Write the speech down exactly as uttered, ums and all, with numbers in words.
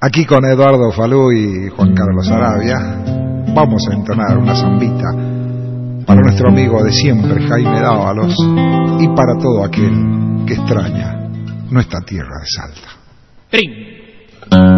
Aquí con Eduardo Falú y Juan Carlos Arabia vamos a entonar una zambita para nuestro amigo de siempre, Jaime Dávalos, y para todo aquel que extraña nuestra tierra de Salta. Trin.